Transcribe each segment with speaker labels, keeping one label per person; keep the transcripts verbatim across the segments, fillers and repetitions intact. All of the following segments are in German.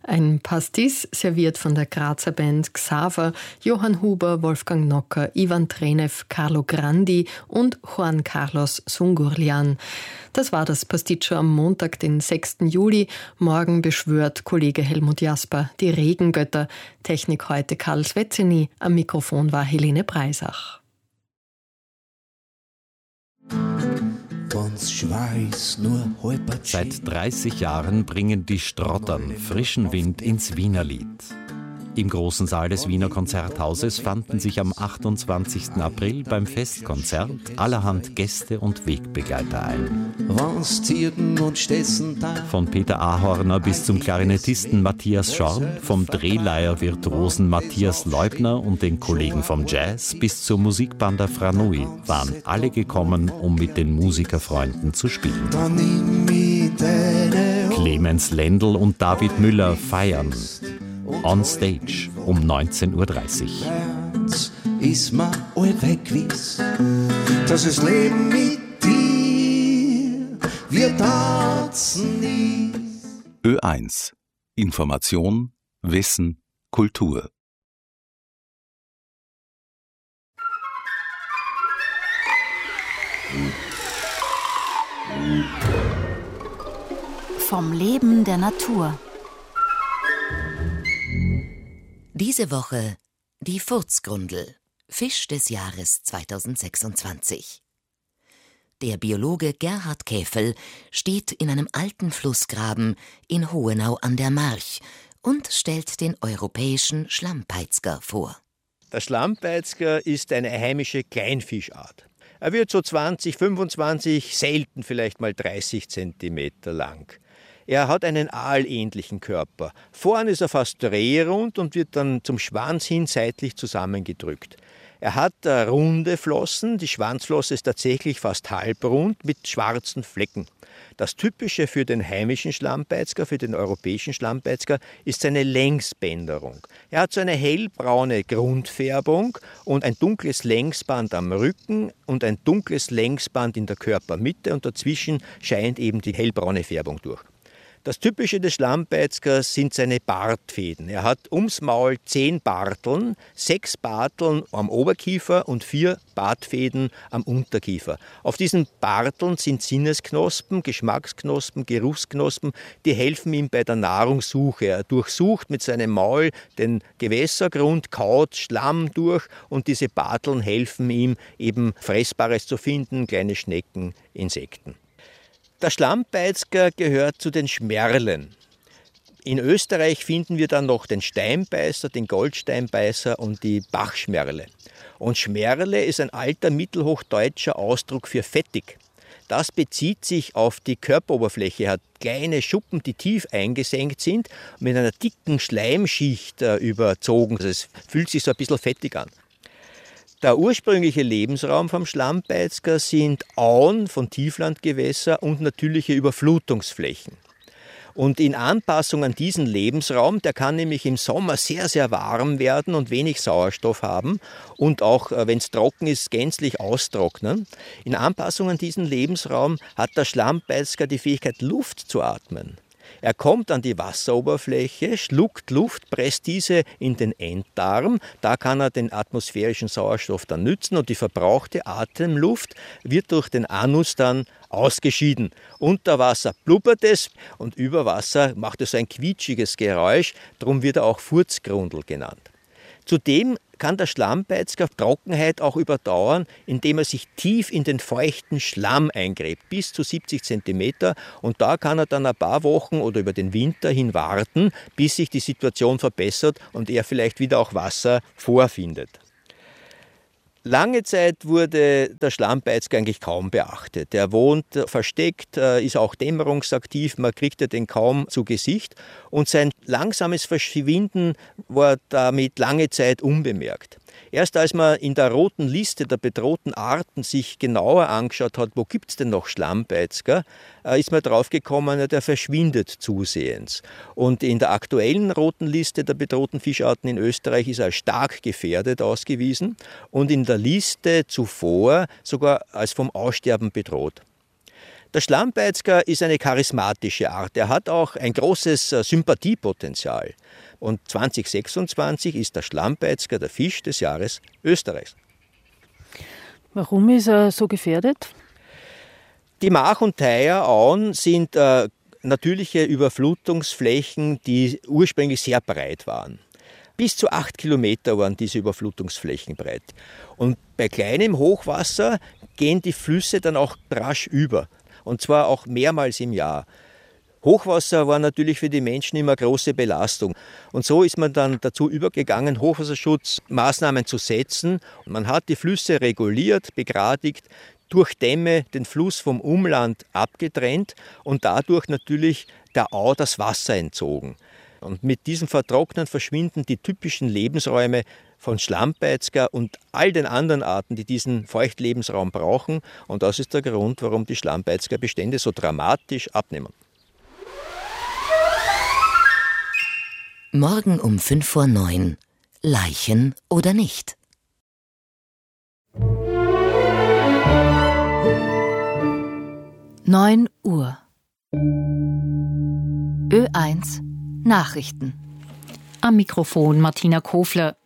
Speaker 1: Ein Pastis serviert von der Grazer Band Xaver, Johann Huber, Wolfgang Nocker, Ivan Trenev, Carlo Grandi und Juan Carlos Sungurlian. Das war das Pasticcio am Montag, den sechsten Juli. Morgen beschwört Kollege Helmut Jasper die Regengötter. Technik heute Karl Svezzini, am Mikrofon war Helene Breisach.
Speaker 2: Seit dreißig Jahren bringen die Strottern frischen Wind ins Wienerlied. Im großen Saal des Wiener Konzerthauses fanden sich am achtundzwanzigsten April beim Festkonzert allerhand Gäste und Wegbegleiter ein. Von Peter Ahorner bis zum Klarinettisten Matthias Schorn, vom Drehleier-Virtuosen Matthias Leubner und den Kollegen vom Jazz bis zur Musikbanda Franui waren alle gekommen, um mit den Musikerfreunden zu spielen. Clemens Lendl und David Müller feiern. On Stage um neunzehn Uhr dreißig. Ist ma wegwies, dass es Leben mit dir wir tanzen nie.
Speaker 3: Ö eins. Information, Wissen, Kultur.
Speaker 4: Vom Leben der Natur.
Speaker 5: Diese Woche die Furzgrundel, Fisch des Jahres zweitausendsechsundzwanzig. Der Biologe Gerhard Käfel steht in einem alten Flussgraben in Hohenau an der March und stellt den europäischen Schlammpeitzger vor.
Speaker 6: Der Schlammpeitzger ist eine heimische Kleinfischart. Er wird so zwanzig, fünfundzwanzig, selten vielleicht mal dreißig Zentimeter lang. Er hat einen aalähnlichen Körper. Vorn ist er fast drehrund und wird dann zum Schwanz hin seitlich zusammengedrückt. Er hat runde Flossen, die Schwanzflosse ist tatsächlich fast halbrund mit schwarzen Flecken. Das Typische für den heimischen Schlammpeitzger, für den europäischen Schlammpeitzger, ist seine Längsbänderung. Er hat so eine hellbraune Grundfärbung und ein dunkles Längsband am Rücken und ein dunkles Längsband in der Körpermitte und dazwischen scheint eben die hellbraune Färbung durch. Das Typische des Schlammpeitzgers sind seine Bartfäden. Er hat ums Maul zehn Barteln, sechs Barteln am Oberkiefer und vier Bartfäden am Unterkiefer. Auf diesen Barteln sind Sinnesknospen, Geschmacksknospen, Geruchsknospen, die helfen ihm bei der Nahrungssuche. Er durchsucht mit seinem Maul den Gewässergrund, kaut Schlamm durch und diese Barteln helfen ihm eben Fressbares zu finden, kleine Schnecken, Insekten. Der Schlammpeitzger gehört zu den Schmerlen. In Österreich finden wir dann noch den Steinbeißer, den Goldsteinbeißer und die Bachschmerle. Und Schmerle ist ein alter mittelhochdeutscher Ausdruck für fettig. Das bezieht sich auf die Körperoberfläche. Er hat kleine Schuppen, die tief eingesenkt sind, mit einer dicken Schleimschicht äh, überzogen. Also es fühlt sich so ein bisschen fettig an. Der ursprüngliche Lebensraum vom Schlammpeitzger sind Auen von Tieflandgewässern und natürliche Überflutungsflächen. Und in Anpassung an diesen Lebensraum, der kann nämlich im Sommer sehr, sehr warm werden und wenig Sauerstoff haben und auch, wenn es trocken ist, gänzlich austrocknen. In Anpassung an diesen Lebensraum hat der Schlammpeitzger die Fähigkeit, Luft zu atmen. Er kommt an die Wasseroberfläche, schluckt Luft, presst diese in den Enddarm. Da kann er den atmosphärischen Sauerstoff dann nützen und die verbrauchte Atemluft wird durch den Anus dann ausgeschieden. Unter Wasser blubbert es und über Wasser macht es ein quietschiges Geräusch, darum wird er auch Furzgrundel genannt. Zudem kann der Schlammpeitzger Trockenheit auch überdauern, indem er sich tief in den feuchten Schlamm eingräbt, bis zu siebzig Zentimeter. Und da kann er dann ein paar Wochen oder über den Winter hin warten, bis sich die Situation verbessert und er vielleicht wieder auch Wasser vorfindet. Lange Zeit wurde der Schlammpeitzger eigentlich kaum beachtet. Er wohnt versteckt, ist auch dämmerungsaktiv, man kriegt ja den kaum zu Gesicht. Und sein langsames Verschwinden war damit lange Zeit unbemerkt. Erst als man in der roten Liste der bedrohten Arten sich genauer angeschaut hat, wo gibt es denn noch Schlammpeitzger, ist man draufgekommen, der verschwindet zusehends. Und in der aktuellen roten Liste der bedrohten Fischarten in Österreich ist er als stark gefährdet ausgewiesen und in der Liste zuvor sogar als vom Aussterben bedroht. Der Schlammbeißger ist eine charismatische Art. Er hat auch ein großes Sympathiepotenzial. Und zwanzig sechsundzwanzig ist der Schlammbeißger der Fisch des Jahres Österreichs.
Speaker 7: Warum ist er so gefährdet?
Speaker 6: Die Mach- und Theier-Auen sind äh, natürliche Überflutungsflächen, die ursprünglich sehr breit waren. Bis zu acht Kilometer waren diese Überflutungsflächen breit. Und bei kleinem Hochwasser gehen die Flüsse dann auch rasch über. Und zwar auch mehrmals im Jahr. Hochwasser war natürlich für die Menschen immer eine große Belastung. Und so ist man dann dazu übergegangen, Hochwasserschutzmaßnahmen zu setzen. Man hat die Flüsse reguliert, begradigt, durch Dämme den Fluss vom Umland abgetrennt und dadurch natürlich der Au das Wasser entzogen. Und mit diesem Vertrocknen verschwinden die typischen Lebensräume von Schlammbeißger und all den anderen Arten, die diesen Feuchtlebensraum brauchen. Und das ist der Grund, warum die Schlammbeißgerbestände so dramatisch abnehmen.
Speaker 5: Morgen um fünf vor neun. Leichen oder nicht?
Speaker 4: neun Uhr. Ö eins Nachrichten.
Speaker 8: Am Mikrofon Martina Kofler.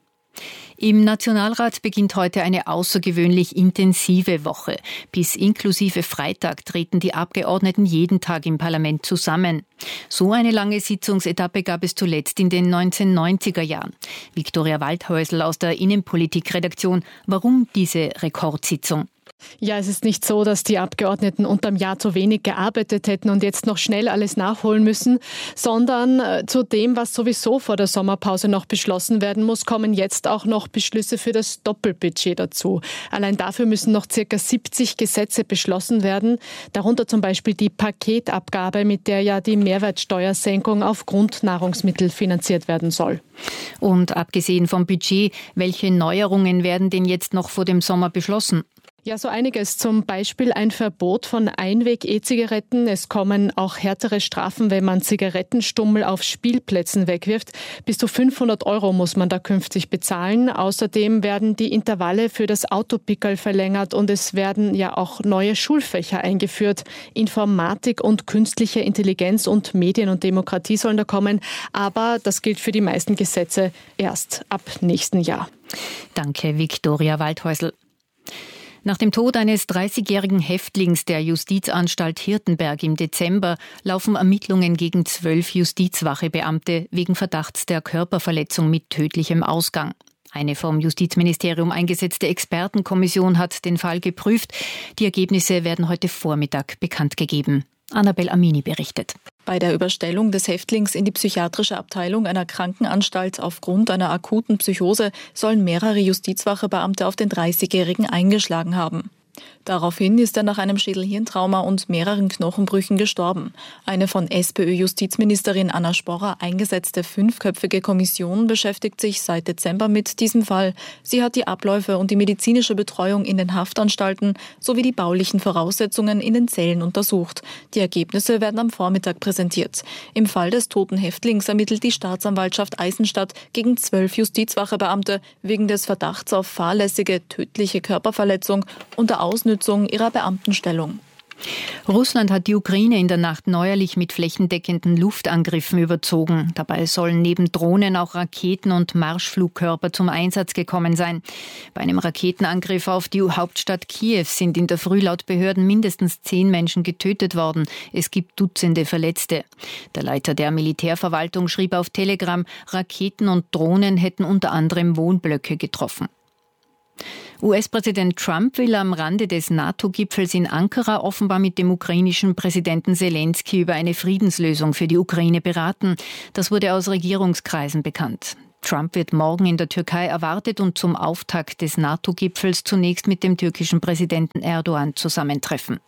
Speaker 8: Im Nationalrat beginnt heute eine außergewöhnlich intensive Woche. Bis inklusive Freitag treten die Abgeordneten jeden Tag im Parlament zusammen. So eine lange Sitzungsetappe gab es zuletzt in den neunzehnhundertneunziger Jahren. Viktoria Waldhäusl aus der Innenpolitik-Redaktion. Warum diese Rekordsitzung?
Speaker 7: Ja, es ist nicht so, dass die Abgeordneten unterm Jahr zu wenig gearbeitet hätten und jetzt noch schnell alles nachholen müssen, sondern äh, zu dem, was sowieso vor der Sommerpause noch beschlossen werden muss, kommen jetzt auch noch Beschlüsse für das Doppelbudget dazu. Allein dafür müssen noch circa siebzig Gesetze beschlossen werden, darunter zum Beispiel die Paketabgabe, mit der ja die Mehrwertsteuersenkung auf Grundnahrungsmittel finanziert werden soll.
Speaker 8: Und abgesehen vom Budget, welche Neuerungen werden denn jetzt noch vor dem Sommer beschlossen?
Speaker 7: Ja, so einiges. Zum Beispiel ein Verbot von Einweg-E-Zigaretten. Es kommen auch härtere Strafen, wenn man Zigarettenstummel auf Spielplätzen wegwirft. Bis zu fünfhundert Euro muss man da künftig bezahlen. Außerdem werden die Intervalle für das Autopickerl verlängert und es werden ja auch neue Schulfächer eingeführt. Informatik und künstliche Intelligenz und Medien und Demokratie sollen da kommen. Aber das gilt für die meisten Gesetze erst ab nächsten Jahr.
Speaker 8: Danke, Viktoria Waldhäusl. Nach dem Tod eines dreißigjährigen Häftlings der Justizanstalt Hirtenberg im Dezember laufen Ermittlungen gegen zwölf Justizwachebeamte wegen Verdachts der Körperverletzung mit tödlichem Ausgang. Eine vom Justizministerium eingesetzte Expertenkommission hat den Fall geprüft. Die Ergebnisse werden heute Vormittag bekannt gegeben. Annabel Amini berichtet.
Speaker 9: Bei der Überstellung des Häftlings in die psychiatrische Abteilung einer Krankenanstalt aufgrund einer akuten Psychose sollen mehrere Justizwachebeamte auf den dreißigjährigen eingeschlagen haben. Daraufhin ist er nach einem Schädel-Hirntrauma und mehreren Knochenbrüchen gestorben. Eine von SPÖ-Justizministerin Anna Sporrer eingesetzte fünfköpfige Kommission beschäftigt sich seit Dezember mit diesem Fall. Sie hat die Abläufe und die medizinische Betreuung in den Haftanstalten sowie die baulichen Voraussetzungen in den Zellen untersucht. Die Ergebnisse werden am Vormittag präsentiert. Im Fall des toten Häftlings ermittelt die Staatsanwaltschaft Eisenstadt gegen zwölf Justizwachebeamte wegen des Verdachts auf fahrlässige, tödliche Körperverletzung unter Ausnützung ihrer Beamtenstellung.
Speaker 8: Russland hat die Ukraine in der Nacht neuerlich mit flächendeckenden Luftangriffen überzogen. Dabei sollen neben Drohnen auch Raketen und Marschflugkörper zum Einsatz gekommen sein. Bei einem Raketenangriff auf die Hauptstadt Kiew sind in der Früh laut Behörden mindestens zehn Menschen getötet worden. Es gibt Dutzende Verletzte. Der Leiter der Militärverwaltung schrieb auf Telegram, Raketen und Drohnen hätten unter anderem Wohnblöcke getroffen. U S-Präsident Trump will am Rande des NATO-Gipfels in Ankara offenbar mit dem ukrainischen Präsidenten Selenskyj über eine Friedenslösung für die Ukraine beraten. Das wurde aus Regierungskreisen bekannt. Trump wird morgen in der Türkei erwartet und zum Auftakt des NATO-Gipfels zunächst mit dem türkischen Präsidenten Erdogan zusammentreffen.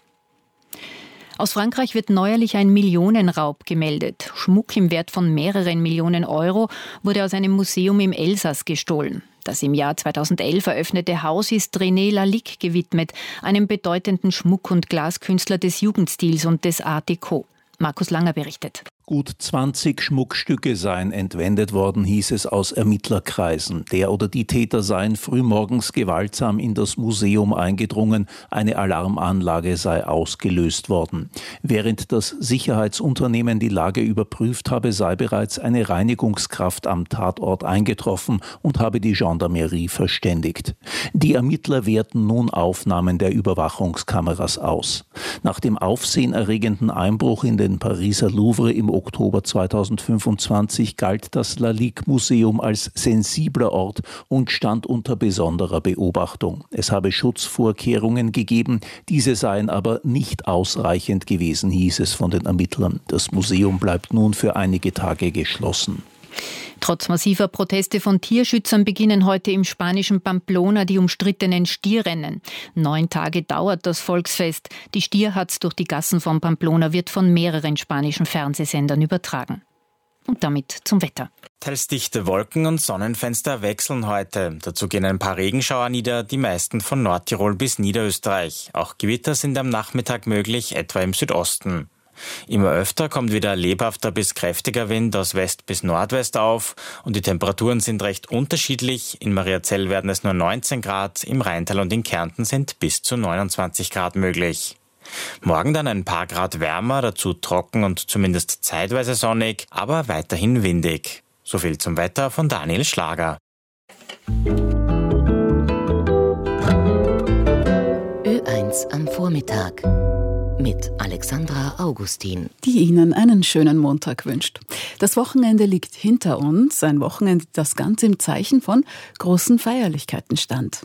Speaker 8: Aus Frankreich wird neuerlich ein Millionenraub gemeldet. Schmuck im Wert von mehreren Millionen Euro wurde aus einem Museum im Elsass gestohlen. Das im Jahr zweitausendelf eröffnete Haus ist René Lalique gewidmet, einem bedeutenden Schmuck- und Glaskünstler des Jugendstils und des Art Deco. Markus Langer berichtet.
Speaker 10: Gut zwanzig Schmuckstücke seien entwendet worden, hieß es aus Ermittlerkreisen. Der oder die Täter seien frühmorgens gewaltsam in das Museum eingedrungen, eine Alarmanlage sei ausgelöst worden. Während das Sicherheitsunternehmen die Lage überprüft habe, sei bereits eine Reinigungskraft am Tatort eingetroffen und habe die Gendarmerie verständigt. Die Ermittler werten nun Aufnahmen der Überwachungskameras aus. Nach dem aufsehenerregenden Einbruch in den Pariser Louvre im Oktober zweitausendfünfundzwanzig galt das Lalique-Museum als sensibler Ort und stand unter besonderer Beobachtung. Es habe Schutzvorkehrungen gegeben, diese seien aber nicht ausreichend gewesen, hieß es von den Ermittlern. Das Museum bleibt nun für einige Tage geschlossen.
Speaker 8: Trotz massiver Proteste von Tierschützern beginnen heute im spanischen Pamplona die umstrittenen Stierrennen. Neun Tage dauert das Volksfest. Die Stierhatz durch die Gassen von Pamplona wird von mehreren spanischen Fernsehsendern übertragen. Und damit zum Wetter.
Speaker 11: Teils dichte Wolken und Sonnenfenster wechseln heute. Dazu gehen ein paar Regenschauer nieder, die meisten von Nordtirol bis Niederösterreich. Auch Gewitter sind am Nachmittag möglich, etwa im Südosten. Immer öfter kommt wieder lebhafter bis kräftiger Wind aus West bis Nordwest auf und die Temperaturen sind recht unterschiedlich. In Mariazell werden es nur neunzehn Grad, im Rheintal und in Kärnten sind bis zu neunundzwanzig Grad möglich. Morgen dann ein paar Grad wärmer, dazu trocken und zumindest zeitweise sonnig, aber weiterhin windig. So viel zum Wetter von Daniel Schlager.
Speaker 5: Ö eins am Vormittag mit Alexandra Augustin,
Speaker 12: die Ihnen einen schönen Montag wünscht. Das Wochenende liegt hinter uns, ein Wochenende, das ganz im Zeichen von großen Feierlichkeiten stand.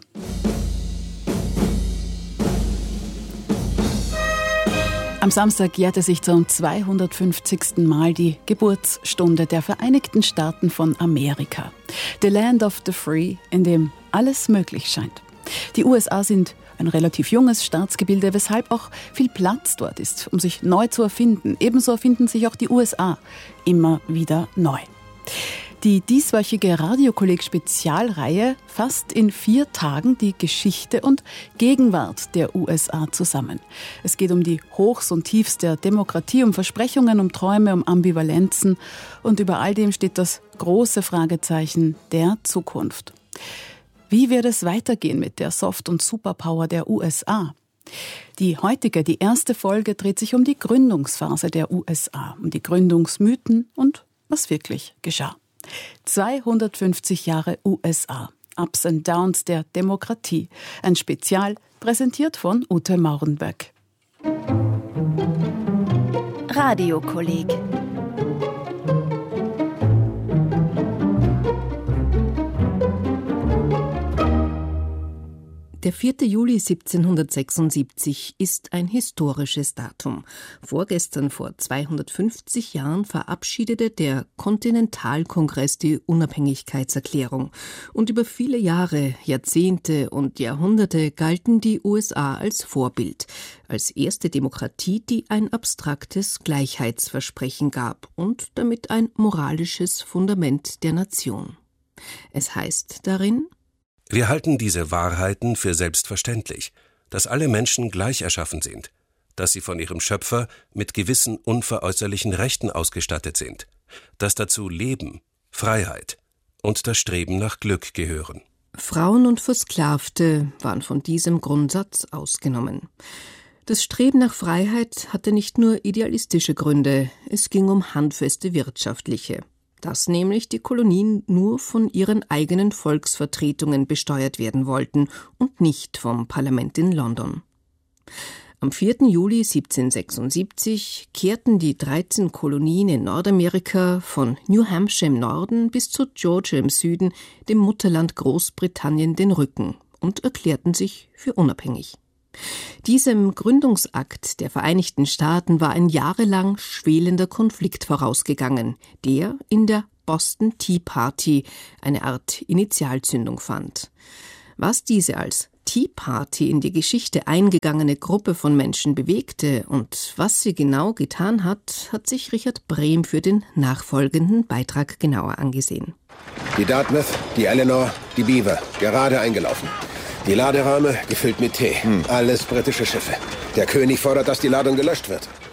Speaker 12: Am Samstag jährte sich zum zweihundertfünfzigsten Mal die Geburtsstunde der Vereinigten Staaten von Amerika. The Land of the Free, in dem alles möglich scheint. Die U S A sind ein relativ junges Staatsgebilde, weshalb auch viel Platz dort ist, um sich neu zu erfinden. Ebenso erfinden sich auch die U S A immer wieder neu. Die dieswöchige Radiokolleg-Spezialreihe fasst in vier Tagen die Geschichte und Gegenwart der U S A zusammen. Es geht um die Hochs und Tiefs der Demokratie, um Versprechungen, um Träume, um Ambivalenzen. Und über all dem steht das große Fragezeichen der Zukunft. Wie wird es weitergehen mit der Soft- und Superpower der U S A? Die heutige, die erste Folge dreht sich um die Gründungsphase der U S A, um die Gründungsmythen und was wirklich geschah. zweihundertfünfzig Jahre U S A, Ups and Downs der Demokratie. Ein Spezial, präsentiert von Ute Maurenberg.
Speaker 4: Radiokolleg.
Speaker 13: Der vierte Juli siebzehnhundertsechsundsiebzig ist ein historisches Datum. Vorgestern vor zweihundertfünfzig Jahren verabschiedete der Kontinentalkongress die Unabhängigkeitserklärung. Und über viele Jahre, Jahrzehnte und Jahrhunderte galten die U S A als Vorbild, als erste Demokratie, die ein abstraktes Gleichheitsversprechen gab und damit ein moralisches Fundament der Nation. Es heißt darin:
Speaker 14: Wir halten diese Wahrheiten für selbstverständlich, dass alle Menschen gleich erschaffen sind, dass sie von ihrem Schöpfer mit gewissen unveräußerlichen Rechten ausgestattet sind, dass dazu Leben, Freiheit und das Streben nach Glück gehören.
Speaker 13: Frauen und Versklavte waren von diesem Grundsatz ausgenommen. Das Streben nach Freiheit hatte nicht nur idealistische Gründe, es ging um handfeste wirtschaftliche. Dass nämlich die Kolonien nur von ihren eigenen Volksvertretungen besteuert werden wollten und nicht vom Parlament in London. Am vierten Juli siebzehnhundertsechsundsiebzig kehrten die dreizehn Kolonien in Nordamerika von New Hampshire im Norden bis zu Georgia im Süden dem Mutterland Großbritannien den Rücken und erklärten sich für unabhängig. Diesem Gründungsakt der Vereinigten Staaten war ein jahrelang schwelender Konflikt vorausgegangen, der in der Boston Tea Party eine Art Initialzündung fand. Was diese als Tea Party in die Geschichte eingegangene Gruppe von Menschen bewegte und was sie genau getan hat, hat sich Richard Brehm für den nachfolgenden Beitrag genauer angesehen.
Speaker 15: Die Dartmouth, die Eleanor, die Beaver, gerade eingelaufen. Die Laderäume gefüllt mit Tee. Hm. Alles britische Schiffe. Der König fordert, dass die Ladung gelöscht wird.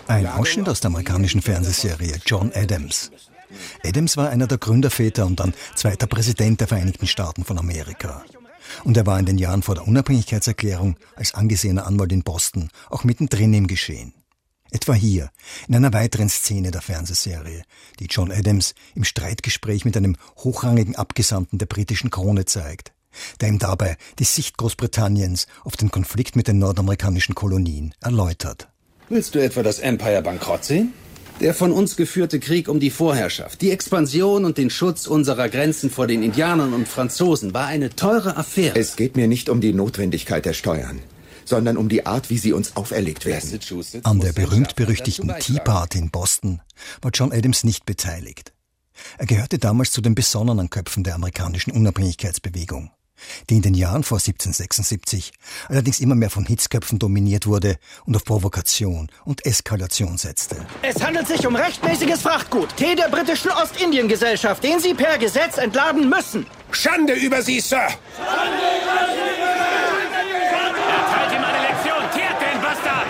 Speaker 16: Ein Ausschnitt aus der amerikanischen Fernsehserie John Adams. Adams war einer der Gründerväter und dann zweiter Präsident der Vereinigten Staaten von Amerika. Und er war in den Jahren vor der Unabhängigkeitserklärung als angesehener Anwalt in Boston auch mittendrin im Geschehen. Etwa hier, in einer weiteren Szene der Fernsehserie, die John Adams im Streitgespräch mit einem hochrangigen Abgesandten der britischen Krone zeigt, der ihm dabei die Sicht Großbritanniens auf den Konflikt mit den nordamerikanischen Kolonien erläutert.
Speaker 17: Willst du etwa das Empire bankrott sehen? Der von uns geführte Krieg um die Vorherrschaft, die Expansion und den Schutz unserer Grenzen vor den Indianern und Franzosen war eine teure Affäre.
Speaker 18: Es geht mir nicht um die Notwendigkeit der Steuern, sondern um die Art, wie sie uns auferlegt werden.
Speaker 16: An der berühmt-berüchtigten Tea Party in Boston war John Adams nicht beteiligt. Er gehörte damals zu den besonnenen Köpfen der amerikanischen Unabhängigkeitsbewegung, die in den Jahren vor siebzehnhundertsechsundsiebzig allerdings immer mehr von Hitzköpfen dominiert wurde und auf Provokation und Eskalation setzte.
Speaker 19: Es handelt sich um rechtmäßiges Frachtgut, Tee der britischen Ostindien-Gesellschaft, den Sie per Gesetz entladen müssen.
Speaker 15: Schande über Sie, Sir!
Speaker 19: Schande über Sie! Erteilt ihm eine Lektion, kehrt den Bastard!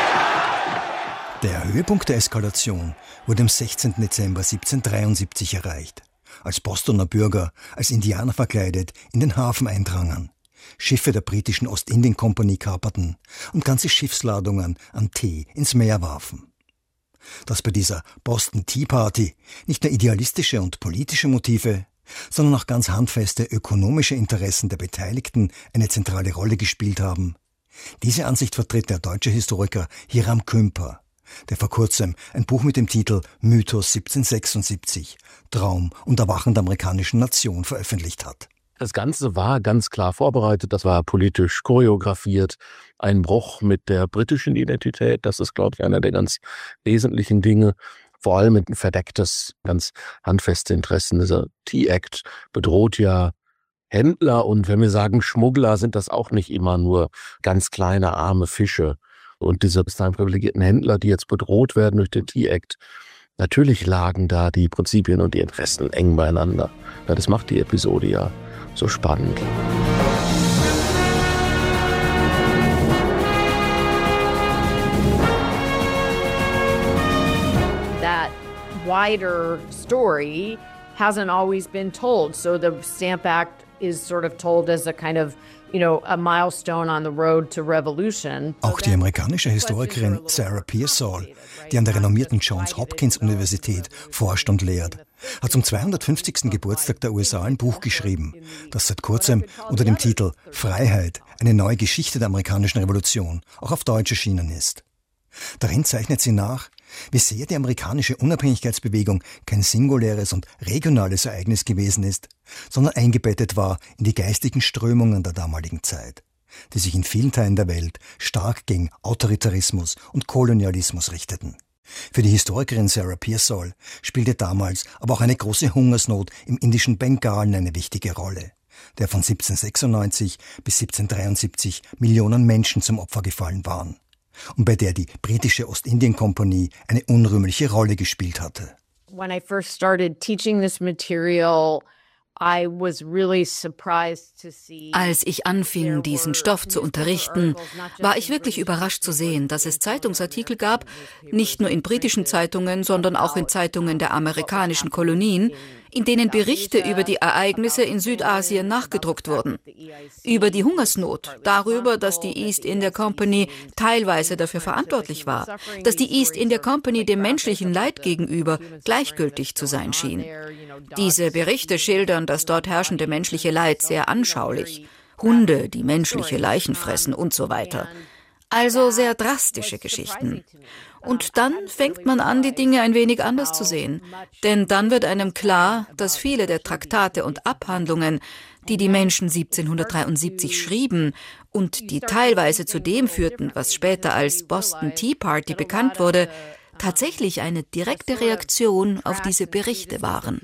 Speaker 16: Der Höhepunkt der Eskalation wurde am sechzehnten Dezember siebzehnhundertdreiundsiebzig erreicht, als Bostoner Bürger als Indianer verkleidet in den Hafen eindrangen, Schiffe der britischen Ostindien-Kompanie kaperten und ganze Schiffsladungen an Tee ins Meer warfen. Dass bei dieser Boston Tea Party nicht nur idealistische und politische Motive, sondern auch ganz handfeste ökonomische Interessen der Beteiligten eine zentrale Rolle gespielt haben, diese Ansicht vertritt der deutsche Historiker Hiram Kümper, der vor kurzem ein Buch mit dem Titel Mythos siebzehnhundertsechsundsiebzig, Traum und Erwachen der amerikanischen Nation veröffentlicht hat.
Speaker 20: Das Ganze war ganz klar vorbereitet, das war politisch choreografiert, ein Bruch mit der britischen Identität, das ist, glaube ich, einer der ganz wesentlichen Dinge, vor allem ein verdecktes, ganz handfeste Interessen. Dieser Tea Act bedroht ja Händler und wenn wir sagen Schmuggler, sind das auch nicht immer nur ganz kleine, arme Fische. Und diese bis dahin privilegierten Händler, die jetzt bedroht werden durch den Tea Act, natürlich lagen da die Prinzipien und die Interessen eng beieinander. Ja, das macht die Episode ja so spannend.
Speaker 21: That wider story hasn't always been told. So the Stamp Act is sort of told as a kind of You know, a milestone on the road to revolution.
Speaker 16: Auch die amerikanische Historikerin Sarah Pearsall, die an der renommierten Johns Hopkins Universität forscht und lehrt, hat zum zweihundertfünfzigsten Geburtstag der U S A ein Buch geschrieben, das seit kurzem unter dem Titel Freiheit, eine neue Geschichte der amerikanischen Revolution auch auf Deutsch erschienen ist. Darin zeichnet sie nach, wie sehr die amerikanische Unabhängigkeitsbewegung kein singuläres und regionales Ereignis gewesen ist, sondern eingebettet war in die geistigen Strömungen der damaligen Zeit, die sich in vielen Teilen der Welt stark gegen Autoritarismus und Kolonialismus richteten. Für die Historikerin Sarah Pearsall spielte damals aber auch eine große Hungersnot im indischen Bengalen eine wichtige Rolle, der von siebzehnhundertsechsundneunzig bis siebzehnhundertdreiundsiebzig Millionen Menschen zum Opfer gefallen waren und bei der die britische Ostindien-Kompanie eine unrühmliche Rolle gespielt hatte.
Speaker 21: When I first started teaching this material, I was really surprised to see.
Speaker 22: Als ich anfing, diesen Stoff zu unterrichten, war ich wirklich überrascht zu sehen, dass es Zeitungsartikel gab, nicht nur in britischen Zeitungen, sondern auch in Zeitungen der amerikanischen Kolonien, in denen Berichte über die Ereignisse in Südasien nachgedruckt wurden. Über die Hungersnot, darüber, dass die East India Company teilweise dafür verantwortlich war, dass die East India Company dem menschlichen Leid gegenüber gleichgültig zu sein schien. Diese Berichte schildern das dort herrschende menschliche Leid sehr anschaulich. Hunde, die menschliche Leichen fressen und so weiter. Also sehr drastische Geschichten. Und dann fängt man an, die Dinge ein wenig anders zu sehen. Denn dann wird einem klar, dass viele der Traktate und Abhandlungen, die die Menschen siebzehnhundertdreiundsiebzig schrieben und die teilweise zu dem führten, was später als Boston Tea Party bekannt wurde, tatsächlich eine direkte Reaktion auf diese Berichte waren.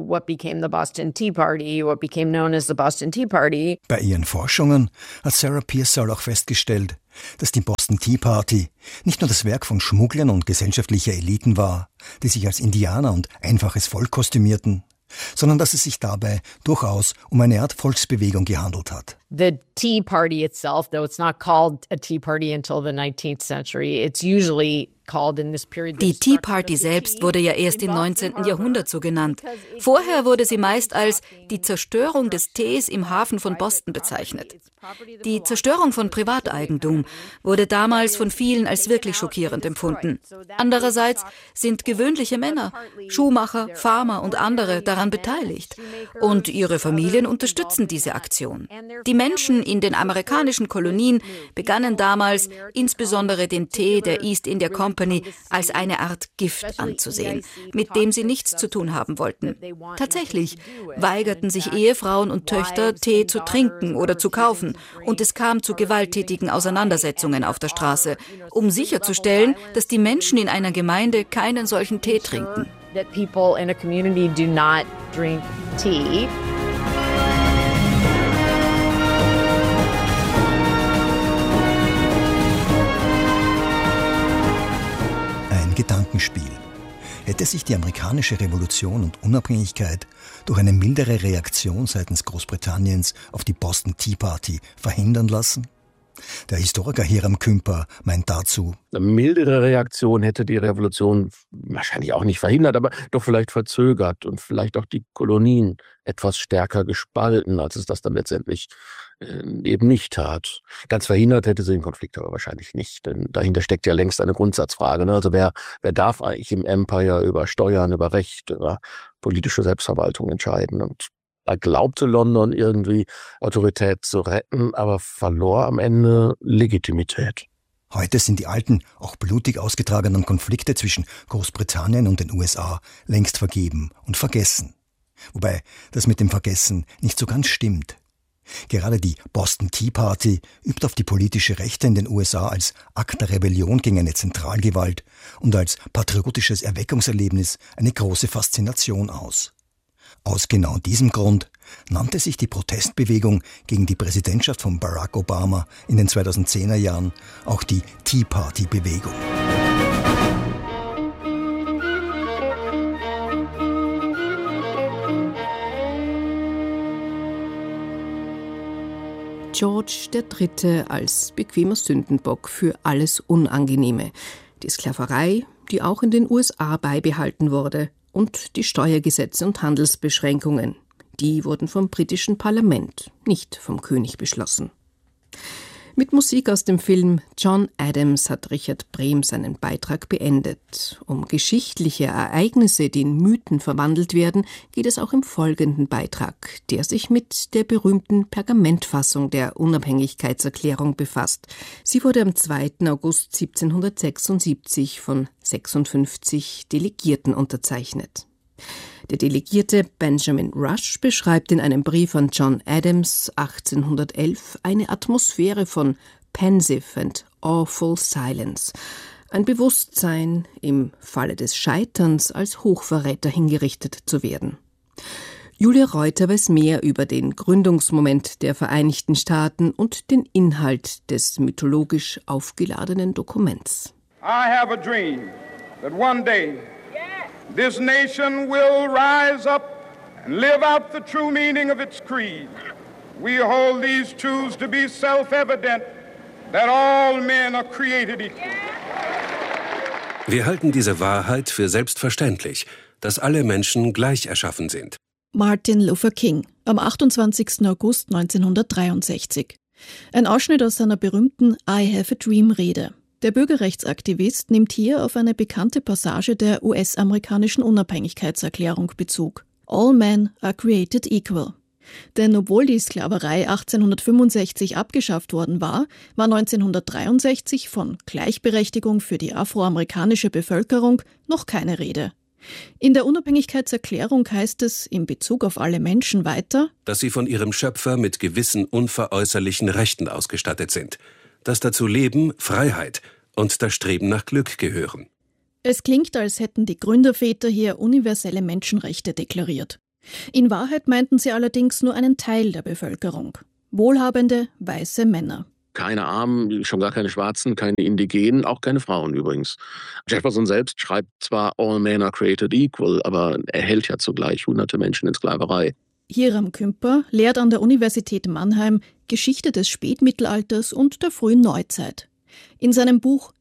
Speaker 16: Bei ihren Forschungen hat Sarah Pearsall auch festgestellt, dass die Boston Tea Party nicht nur das Werk von Schmugglern und gesellschaftlicher Eliten war, die sich als Indianer und einfaches Volk kostümierten, sondern dass es sich dabei durchaus um eine Art Volksbewegung gehandelt hat.
Speaker 21: The Tea Party itself, though it's not called a Tea Party until the nineteenth century, it's usually
Speaker 22: Die Tea Party selbst wurde ja erst im neunzehnten Jahrhundert so genannt. Vorher wurde sie meist als die Zerstörung des Tees im Hafen von Boston bezeichnet. Die Zerstörung von Privateigentum wurde damals von vielen als wirklich schockierend empfunden. Andererseits sind gewöhnliche Männer, Schuhmacher, Farmer und andere daran beteiligt. Und ihre Familien unterstützen diese Aktion. Die Menschen in den amerikanischen Kolonien begannen damals, insbesondere den Tee der East India Company, als eine Art Gift anzusehen, mit dem sie nichts zu tun haben wollten. Tatsächlich weigerten sich Ehefrauen und Töchter, Tee zu trinken oder zu kaufen, und es kam zu gewalttätigen Auseinandersetzungen auf der Straße, um sicherzustellen, dass die Menschen in einer Gemeinde keinen solchen Tee trinken.
Speaker 16: Ein Gedankenspiel. Hätte sich die amerikanische Revolution und Unabhängigkeit durch eine mildere Reaktion seitens Großbritanniens auf die Boston Tea Party verhindern lassen? Der Historiker Hiram Kümper meint dazu:
Speaker 20: Eine mildere Reaktion hätte die Revolution wahrscheinlich auch nicht verhindert, aber doch vielleicht verzögert und vielleicht auch die Kolonien etwas stärker gespalten, als es das dann letztendlich äh, eben nicht tat. Ganz verhindert hätte sie den Konflikt aber wahrscheinlich nicht, denn dahinter steckt ja längst eine Grundsatzfrage. Ne? Also wer, wer darf eigentlich im Empire über Steuern, über Recht, über politische Selbstverwaltung entscheiden? Und da glaubte London irgendwie Autorität zu retten, aber verlor am Ende Legitimität.
Speaker 16: Heute sind die alten, auch blutig ausgetragenen Konflikte zwischen Großbritannien und den U S A längst vergeben und vergessen. Wobei das mit dem Vergessen nicht so ganz stimmt. Gerade die Boston Tea Party übt auf die politische Rechte in den U S A als Akt der Rebellion gegen eine Zentralgewalt und als patriotisches Erweckungserlebnis eine große Faszination aus. Aus genau diesem Grund nannte sich die Protestbewegung gegen die Präsidentschaft von Barack Obama in den zweitausendzehner Jahren auch die Tea Party Bewegung.
Speaker 13: George der Dritte als bequemer Sündenbock für alles Unangenehme. Die Sklaverei, die auch in den U S A beibehalten wurde, und die Steuergesetze und Handelsbeschränkungen. Die wurden vom britischen Parlament, nicht vom König beschlossen. Mit Musik aus dem Film John Adams hat Richard Brehm seinen Beitrag beendet. Um geschichtliche Ereignisse, die in Mythen verwandelt werden, geht es auch im folgenden Beitrag, der sich mit der berühmten Pergamentfassung der Unabhängigkeitserklärung befasst. Sie wurde am zweiten August siebzehnhundertsechsundsiebzig von sechsundfünfzig Delegierten unterzeichnet. Der Delegierte Benjamin Rush beschreibt in einem Brief an John Adams achtzehnhundertelf eine Atmosphäre von pensive and awful silence, ein Bewusstsein, im Falle des Scheiterns als Hochverräter hingerichtet zu werden. Julia Reuter weiß mehr über den Gründungsmoment der Vereinigten Staaten und den Inhalt des mythologisch aufgeladenen Dokuments.
Speaker 1: I have a dream that one day this nation will rise up and live out the true meaning of its creed. We hold these truths to be self-evident, that all men are created equal.
Speaker 14: Wir halten diese Wahrheit für selbstverständlich, dass alle Menschen gleich erschaffen sind.
Speaker 9: Martin Luther King am achtundzwanzigsten August neunzehnhundertdreiundsechzig. Ein Ausschnitt aus seiner berühmten I Have a Dream-Rede. Der Bürgerrechtsaktivist nimmt hier auf eine bekannte Passage der U S-amerikanischen Unabhängigkeitserklärung Bezug. All men are created equal. Denn obwohl die Sklaverei achtzehnhundertfünfundsechzig abgeschafft worden war, war neunzehnhundertdreiundsechzig von Gleichberechtigung für die afroamerikanische Bevölkerung noch keine Rede. In der Unabhängigkeitserklärung heißt es in Bezug auf alle Menschen weiter,
Speaker 14: dass sie von ihrem Schöpfer mit gewissen unveräußerlichen Rechten ausgestattet sind, dass dazu Leben, Freiheit und das Streben nach Glück gehören.
Speaker 9: Es klingt, als hätten die Gründerväter hier universelle Menschenrechte deklariert. In Wahrheit meinten sie allerdings nur einen Teil der Bevölkerung. Wohlhabende, weiße Männer.
Speaker 20: Keine Armen, schon gar keine Schwarzen, keine Indigenen, auch keine Frauen übrigens. Jefferson selbst schreibt zwar All men are created equal, aber er hält ja zugleich hunderte Menschen in Sklaverei.
Speaker 9: Hiram Kümper lehrt an der Universität Mannheim Geschichte des Spätmittelalters und der frühen Neuzeit. In seinem Buch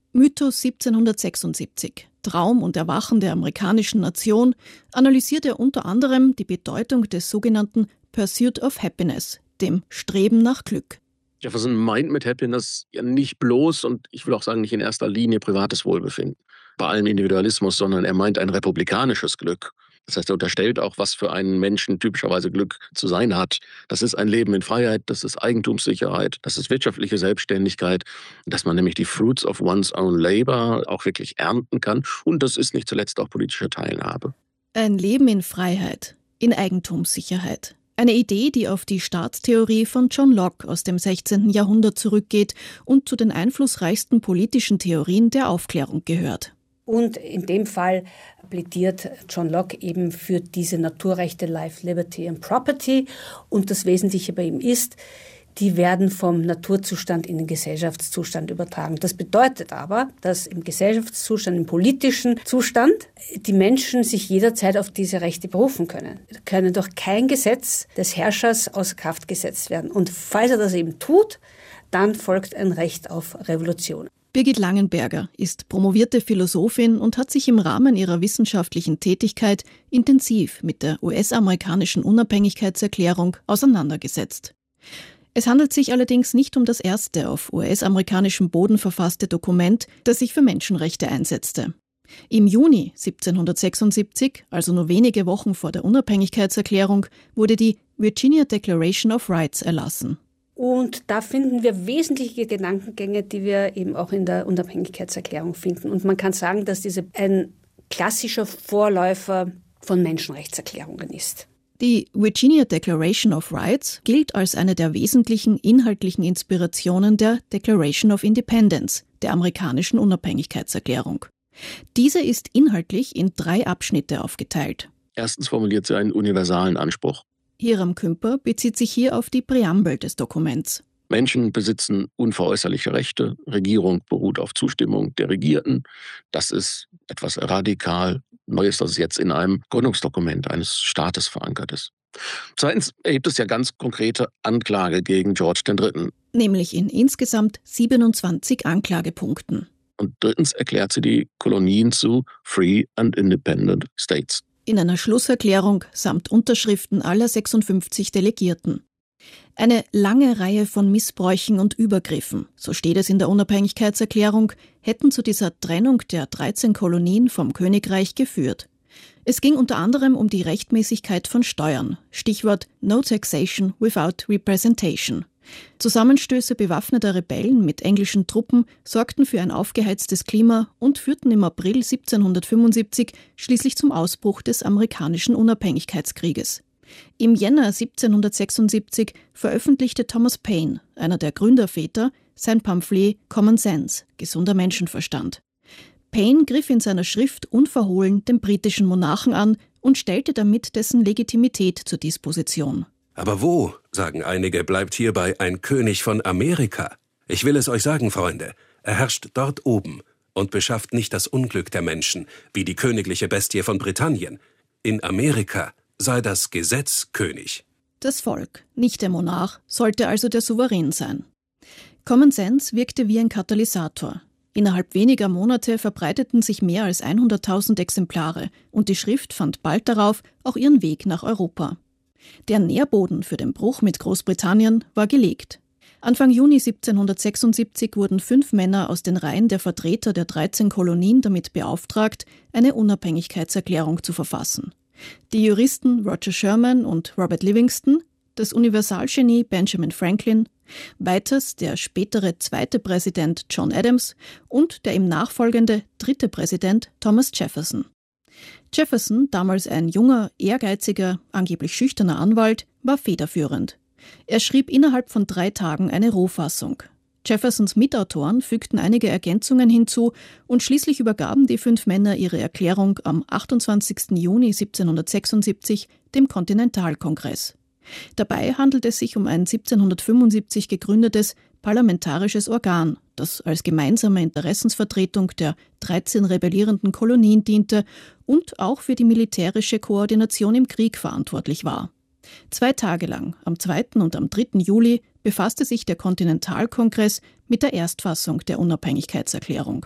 Speaker 2: Mythos siebzehnhundertsechsundsiebzig, Traum und Erwachen der amerikanischen Nation, analysiert er unter anderem die Bedeutung des sogenannten Pursuit of Happiness, dem Streben nach Glück.
Speaker 20: Jefferson meint mit Happiness ja nicht bloß und ich will auch sagen nicht in erster Linie privates Wohlbefinden, bei allem Individualismus, sondern er meint ein republikanisches Glück. Das heißt, er unterstellt auch, was für einen Menschen typischerweise Glück zu sein hat. Das ist ein Leben in Freiheit, das ist Eigentumssicherheit, das ist wirtschaftliche Selbstständigkeit, dass man nämlich die Fruits of one's own labor auch wirklich ernten kann. Und das ist nicht zuletzt auch politische Teilhabe.
Speaker 2: Ein Leben in Freiheit, in Eigentumssicherheit. Eine Idee, die auf die Staatstheorie von John Locke aus dem sechzehnten Jahrhundert zurückgeht und zu den einflussreichsten politischen Theorien der Aufklärung gehört.
Speaker 3: Und in dem Fall plädiert John Locke eben für diese Naturrechte Life, Liberty and Property. Und das Wesentliche bei ihm ist, die werden vom Naturzustand in den Gesellschaftszustand übertragen. Das bedeutet aber, dass im Gesellschaftszustand, im politischen Zustand, die Menschen sich jederzeit auf diese Rechte berufen können. Sie können durch kein Gesetz des Herrschers außer Kraft gesetzt werden. Und falls er das eben tut, dann folgt ein Recht auf Revolution.
Speaker 2: Birgit Langenberger ist promovierte Philosophin und hat sich im Rahmen ihrer wissenschaftlichen Tätigkeit intensiv mit der U S-amerikanischen Unabhängigkeitserklärung auseinandergesetzt. Es handelt sich allerdings nicht um das erste auf U S-amerikanischem Boden verfasste Dokument, das sich für Menschenrechte einsetzte. Im Juni siebzehnhundertsechsundsiebzig, also nur wenige Wochen vor der Unabhängigkeitserklärung, wurde die Virginia Declaration of Rights erlassen.
Speaker 3: Und da finden wir wesentliche Gedankengänge, die wir eben auch in der Unabhängigkeitserklärung finden. Und man kann sagen, dass diese ein klassischer Vorläufer von Menschenrechtserklärungen ist.
Speaker 2: Die Virginia Declaration of Rights gilt als eine der wesentlichen inhaltlichen Inspirationen der Declaration of Independence, der amerikanischen Unabhängigkeitserklärung. Diese ist inhaltlich in drei Abschnitte aufgeteilt.
Speaker 20: Erstens formuliert sie einen universalen Anspruch.
Speaker 2: Hiram Kümper bezieht sich hier auf die Präambel des Dokuments.
Speaker 20: Menschen besitzen unveräußerliche Rechte, Regierung beruht auf Zustimmung der Regierten. Das ist etwas radikal Neues, das jetzt in einem Gründungsdokument eines Staates verankert ist. Zweitens erhebt es ja ganz konkrete Anklage gegen George der Dritte.
Speaker 2: Nämlich in insgesamt siebenundzwanzig Anklagepunkten.
Speaker 20: Und drittens erklärt sie die Kolonien zu Free and Independent States.
Speaker 2: In einer Schlusserklärung samt Unterschriften aller sechsundfünfzig Delegierten. Eine lange Reihe von Missbräuchen und Übergriffen, so steht es in der Unabhängigkeitserklärung, hätten zu dieser Trennung der dreizehn Kolonien vom Königreich geführt. Es ging unter anderem um die Rechtmäßigkeit von Steuern, Stichwort No Taxation Without Representation. Zusammenstöße bewaffneter Rebellen mit englischen Truppen sorgten für ein aufgeheiztes Klima und führten im April siebzehnhundertfünfundsiebzig schließlich zum Ausbruch des amerikanischen Unabhängigkeitskrieges. Im Jänner siebzehnhundertsechsundsiebzig veröffentlichte Thomas Paine, einer der Gründerväter, sein Pamphlet Common Sense, gesunder Menschenverstand. Paine griff in seiner Schrift unverhohlen den britischen Monarchen an und stellte damit dessen Legitimität zur Disposition.
Speaker 14: Aber wo, sagen einige, bleibt hierbei ein König von Amerika? Ich will es euch sagen, Freunde, er herrscht dort oben und beschafft nicht das Unglück der Menschen, wie die königliche Bestie von Britannien. In Amerika sei das Gesetz König.
Speaker 2: Das Volk, nicht der Monarch, sollte also der Souverän sein. Common Sense wirkte wie ein Katalysator. Innerhalb weniger Monate verbreiteten sich mehr als hunderttausend Exemplare und die Schrift fand bald darauf auch ihren Weg nach Europa. Der Nährboden für den Bruch mit Großbritannien war gelegt. Anfang Juni siebzehnhundertsechsundsiebzig wurden fünf Männer aus den Reihen der Vertreter der dreizehn Kolonien damit beauftragt, eine Unabhängigkeitserklärung zu verfassen. Die Juristen Roger Sherman und Robert Livingston, das Universalgenie Benjamin Franklin, weiters der spätere zweite Präsident John Adams und der ihm nachfolgende dritte Präsident Thomas Jefferson. Jefferson, damals ein junger, ehrgeiziger, angeblich schüchterner Anwalt, war federführend. Er schrieb innerhalb von drei Tagen eine Rohfassung. Jeffersons Mitautoren fügten einige Ergänzungen hinzu und schließlich übergaben die fünf Männer ihre Erklärung am achtundzwanzigsten Juni siebzehnhundertsechsundsiebzig dem Kontinentalkongress. Dabei handelt es sich um ein siebzehnhundertfünfundsiebzig gegründetes parlamentarisches Organ, das als gemeinsame Interessensvertretung der dreizehn rebellierenden Kolonien diente und auch für die militärische Koordination im Krieg verantwortlich war. Zwei Tage lang, am zweiten und am dritten Juli, befasste sich der Kontinentalkongress mit der Erstfassung der Unabhängigkeitserklärung.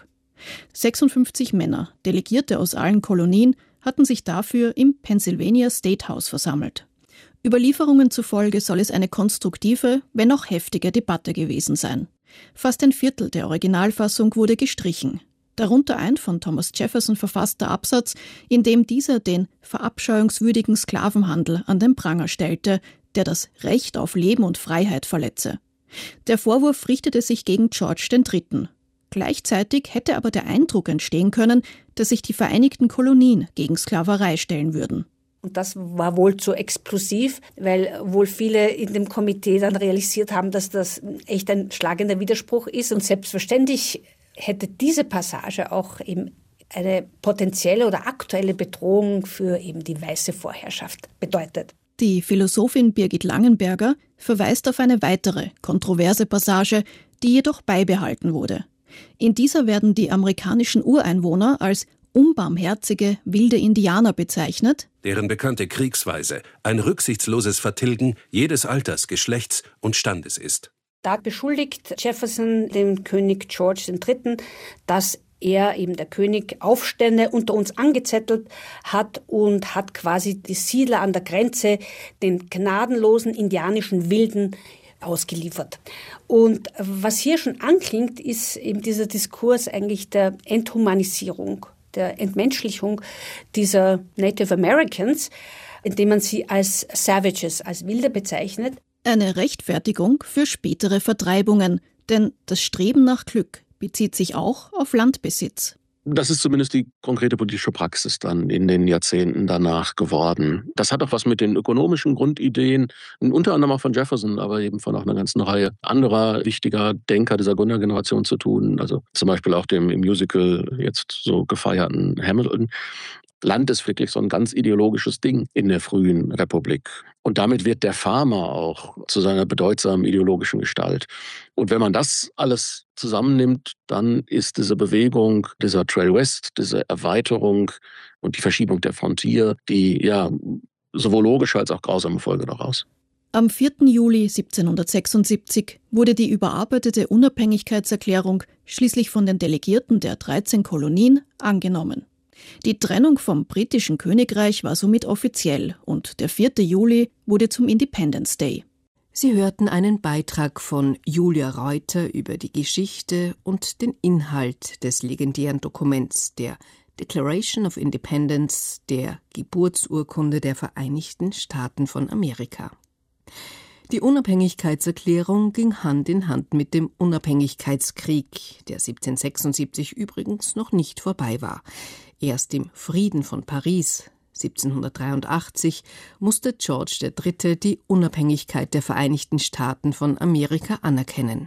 Speaker 2: sechsundfünfzig Männer, Delegierte aus allen Kolonien, hatten sich dafür im Pennsylvania State House versammelt. Überlieferungen zufolge soll es eine konstruktive, wenn auch heftige Debatte gewesen sein. Fast ein Viertel der Originalfassung wurde gestrichen. Darunter ein von Thomas Jefferson verfasster Absatz, in dem dieser den verabscheuungswürdigen Sklavenhandel an den Pranger stellte, der das Recht auf Leben und Freiheit verletze. Der Vorwurf richtete sich gegen George der Dritte. Gleichzeitig hätte aber der Eindruck entstehen können, dass sich die Vereinigten Kolonien gegen Sklaverei stellen würden.
Speaker 3: Und das war wohl zu explosiv, weil wohl viele in dem Komitee dann realisiert haben, dass das echt ein schlagender Widerspruch ist. Und selbstverständlich hätte diese Passage auch eben eine potenzielle oder aktuelle Bedrohung für eben die weiße Vorherrschaft bedeutet.
Speaker 2: Die Philosophin Birgit Langenberger verweist auf eine weitere kontroverse Passage, die jedoch beibehalten wurde. In dieser werden die amerikanischen Ureinwohner als unbarmherzige, wilde Indianer bezeichnet,
Speaker 14: deren bekannte Kriegsweise ein rücksichtsloses Vertilgen jedes Alters, Geschlechts und Standes ist.
Speaker 3: Da beschuldigt Jefferson den König George der Dritte, dass er, eben der König, Aufstände unter uns angezettelt hat und hat quasi die Siedler an der Grenze den gnadenlosen indianischen Wilden ausgeliefert. Und was hier schon anklingt, ist eben dieser Diskurs eigentlich der Enthumanisierung, der Entmenschlichung dieser Native Americans, indem man sie als Savages, als Wilde bezeichnet.
Speaker 2: Eine Rechtfertigung für spätere Vertreibungen, denn das Streben nach Glück bezieht sich auch auf Landbesitz.
Speaker 20: Das ist zumindest die konkrete politische Praxis dann in den Jahrzehnten danach geworden. Das hat auch was mit den ökonomischen Grundideen, unter anderem auch von Jefferson, aber eben von auch einer ganzen Reihe anderer wichtiger Denker dieser Gründergeneration zu tun. Also zum Beispiel auch dem im Musical jetzt so gefeierten Hamilton. Land ist wirklich so ein ganz ideologisches Ding in der frühen Republik. Und damit wird der Farmer auch zu seiner bedeutsamen ideologischen Gestalt. Und wenn man das alles zusammennimmt, dann ist diese Bewegung, dieser Trail West, diese Erweiterung und die Verschiebung der Frontier, die ja sowohl logische als auch grausame Folge daraus.
Speaker 2: Am vierten Juli siebzehnhundertsechsundsiebzig wurde die überarbeitete Unabhängigkeitserklärung schließlich von den Delegierten der dreizehn Kolonien angenommen. Die Trennung vom britischen Königreich war somit offiziell und der vierte Juli wurde zum Independence Day.
Speaker 13: Sie hörten einen Beitrag von Julia Reuter über die Geschichte und den Inhalt des legendären Dokuments der Declaration of Independence, der Geburtsurkunde der Vereinigten Staaten von Amerika. Die Unabhängigkeitserklärung ging Hand in Hand mit dem Unabhängigkeitskrieg, der siebzehnhundertsechsundsiebzig übrigens noch nicht vorbei war. Erst im Frieden von Paris siebzehnhundertdreiundachtzig musste George der Dritte die Unabhängigkeit der Vereinigten Staaten von Amerika anerkennen.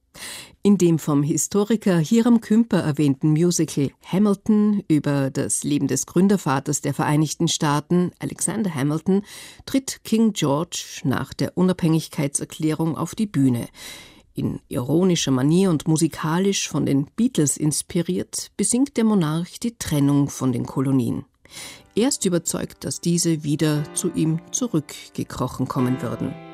Speaker 13: In dem vom Historiker Hiram Kümper erwähnten Musical Hamilton über das Leben des Gründervaters der Vereinigten Staaten, Alexander Hamilton, tritt King George nach der Unabhängigkeitserklärung auf die Bühne. In ironischer Manier und musikalisch von den Beatles inspiriert, besingt der Monarch die Trennung von den Kolonien. Er ist überzeugt, dass diese wieder zu ihm zurückgekrochen kommen würden.